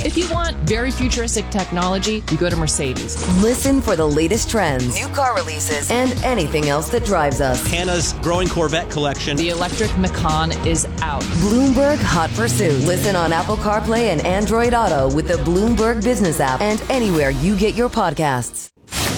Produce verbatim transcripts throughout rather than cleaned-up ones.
If you want very futuristic technology, you go to Mercedes. Listen for the latest trends, new car releases, and anything else that drives us. Hannah's growing Corvette collection. The electric Macan is out. Bloomberg Hot Pursuit. Listen on Apple CarPlay and Android Auto with the Bloomberg Business app and anywhere you get your podcasts.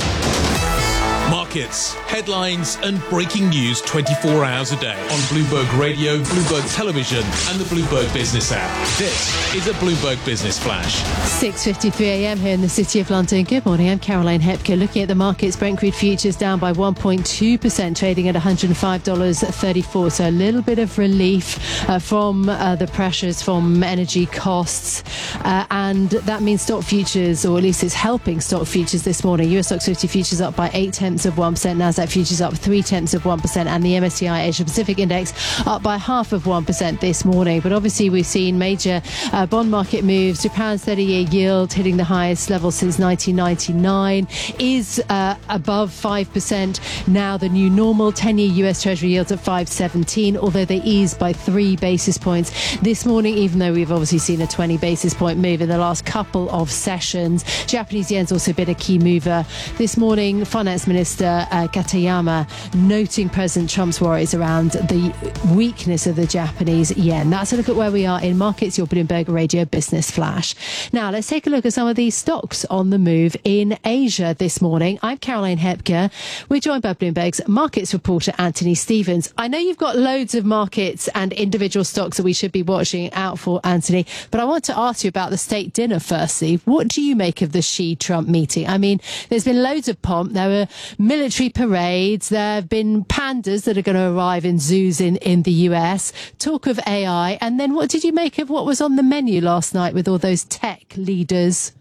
Markets, headlines and breaking news twenty-four hours a day on Bloomberg Radio, Bloomberg Television and the Bloomberg Business app. This is a Bloomberg Business Flash. six fifty-three a m here in the City of London. Good morning, I'm Caroline Hepker. Looking at the markets, Brent crude futures down by one point two percent, trading at one hundred five dollars thirty-four. So a little bit of relief uh, from uh, the pressures from energy costs. Uh, and that means stock futures, or at least it's helping stock futures this morning. U S Stoxx fifty futures up by eight tenths of one percent, Nasdaq futures up three tenths of one percent, and the M S C I Asia Pacific Index up by half of one percent this morning. But obviously we've seen major uh, bond market moves. Japan's thirty-year yield hitting the highest level since nineteen ninety-nine, is uh, above five percent now the new normal. ten-year U S Treasury yields at five seventeen, although they eased by three basis points this morning, even though we've obviously seen a twenty basis point move in the last couple of sessions. Japanese yen's also been a key mover this morning. Finance Minister uh, Katayama noting President Trump's worries around the weakness of the Japanese yen. That's a look at where we are in markets. Your Bloomberg Radio Business Flash. Now let's take a look at some of these stocks on the move in Asia this morning. I'm Caroline Hepker. We're joined by Bloomberg's markets reporter Anthony Stevens. I know you've got loads of markets and individual stocks that we should be watching out for, Anthony, but I want to ask you about the state dinner firstly. What do you make of the Xi-Trump meeting? I mean, there's been loads of pomp. There were military parades. There have been pandas that are going to arrive in zoos in, in the U S. Talk of A I. And then what did you make of what was on the menu last night with all those tech leaders?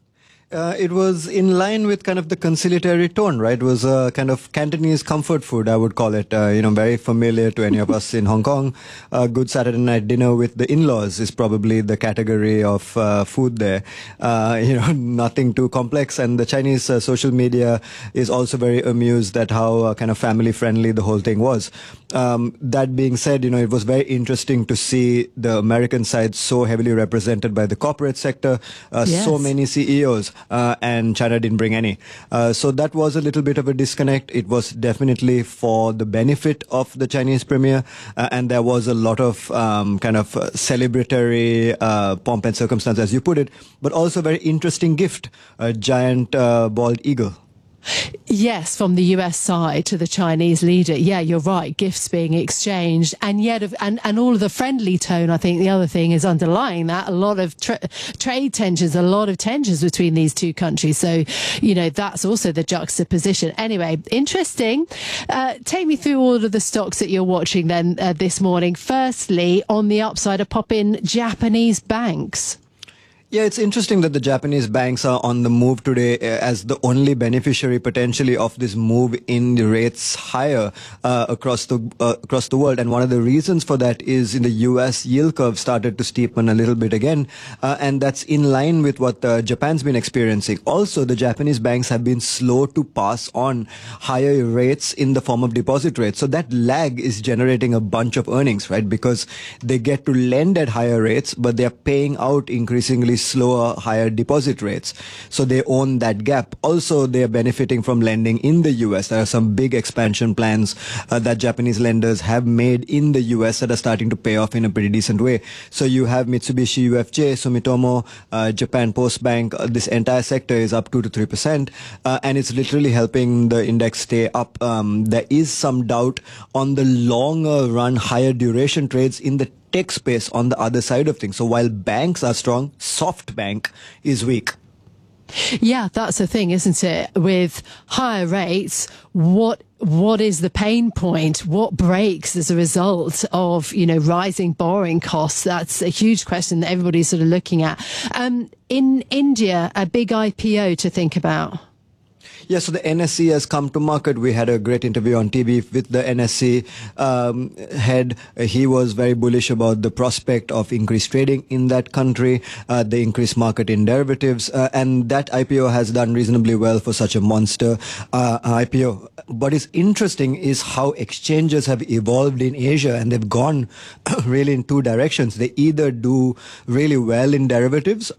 Uh, it was in line with kind of the conciliatory tone, right? It was a kind of Cantonese comfort food, I would call it. Uh, you know, very familiar to any of us in Hong Kong. A good Saturday night dinner with the in-laws is probably the category of uh, food there. Uh, you know, nothing too complex. And the Chinese uh, social media is also very amused at how uh, kind of family-friendly the whole thing was. Um, that being said, you know, it was very interesting to see the American side so heavily represented by the corporate sector. Uh, yes. So many C E Os. Uh, and China didn't bring any. Uh, so that was a little bit of a disconnect. It was definitely for the benefit of the Chinese premier, uh, and there was a lot of um, kind of uh, celebratory uh, pomp and circumstance, as you put it, but also a very interesting gift, a giant uh, bald eagle. Yes, from the U S side to the Chinese leader. Yeah, you're right. Gifts being exchanged, and yet, and and all of the friendly tone. I think the other thing is underlying that a lot of tra- trade tensions, a lot of tensions between these two countries. So, you know, that's also the juxtaposition. Anyway, interesting. Uh, take me through all of the stocks that you're watching then uh, this morning. Firstly, on the upside, a pop in Japanese banks. Yeah, it's interesting that the Japanese banks are on the move today as the only beneficiary potentially of this move in the rates higher uh, across the uh, across the world. And one of the reasons for that is in the U S yield curve started to steepen a little bit again, uh, and that's in line with what uh, Japan's been experiencing. Also, the Japanese banks have been slow to pass on higher rates in the form of deposit rates. So that lag is generating a bunch of earnings, right? Because they get to lend at higher rates, but they're paying out increasingly slower, higher deposit rates. So they own that gap. Also, they are benefiting from lending in the U S. There are some big expansion plans uh, that Japanese lenders have made in the U S that are starting to pay off in a pretty decent way. So you have Mitsubishi U F J, Sumitomo, uh, Japan Post Bank. Uh, this entire sector is up two to three percent, uh, and it's literally helping the index stay up. Um, there is some doubt on the longer run, higher duration trades in the tech space on the other side of things. So while banks are strong, SoftBank is weak. Yeah, that's the thing, isn't it? With higher rates, what what is the pain point? What breaks as a result of, you know, rising borrowing costs? That's a huge question that everybody's sort of looking at. Um, in India, a big I P O to think about. Yeah, so the N S E has come to market. We had a great interview on T V with the N S E um, head. Uh, he was very bullish about the prospect of increased trading in that country, uh, the increased market in derivatives, uh, and that I P O has done reasonably well for such a monster uh, I P O. What is interesting is how exchanges have evolved in Asia, and they've gone really in two directions. They either do really well in derivatives